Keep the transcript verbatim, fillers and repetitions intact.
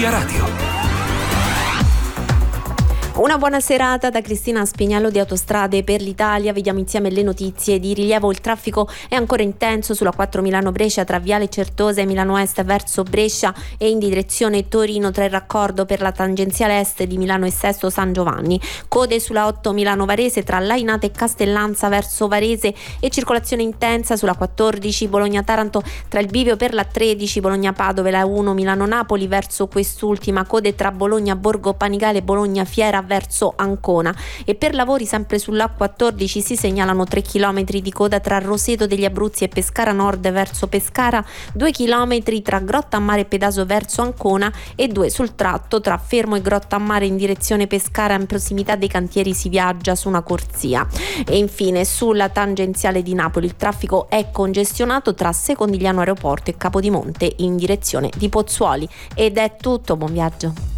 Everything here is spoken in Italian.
Via Radio. Una buona serata da Cristina Spignello di Autostrade per l'Italia. Vediamo insieme le notizie di rilievo. Il traffico è ancora intenso sulla quattro Milano-Brescia tra Viale Certosa e Milano Est verso Brescia e in direzione Torino tra il raccordo per la tangenziale est di Milano e Sesto San Giovanni. Code sulla otto Milano-Varese tra Lainate e Castellanza verso Varese e circolazione intensa sulla quattordici Bologna-Taranto tra il bivio per la tredici Bologna-Padova e la uno Milano-Napoli verso quest'ultima. Code tra Bologna-Borgo Panigale e Bologna-Fiera verso Ancona. E per lavori sempre sull'A quattordici si segnalano tre chilometri di coda tra Roseto degli Abruzzi e Pescara Nord verso Pescara, due chilometri tra Grottammare e Pedaso verso Ancona e due sul tratto tra Fermo e Grottammare in direzione Pescara. In prossimità dei cantieri si viaggia su una corsia. E infine sulla tangenziale di Napoli il traffico è congestionato tra Secondigliano Aeroporto e Capodimonte in direzione di Pozzuoli. Ed è tutto, buon viaggio.